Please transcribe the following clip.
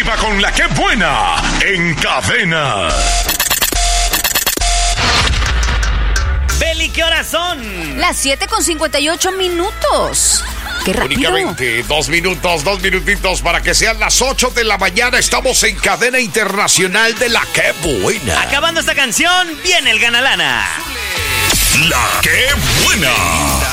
arriba con la que buena en cadena. Beli, ¿qué horas son? Las 7:58. ¡Qué rápido! Únicamente 2 minutitos para que sean las 8 de la mañana. Estamos en cadena internacional de la que buena. Acabando esta canción, viene el Ganalana. La que buena.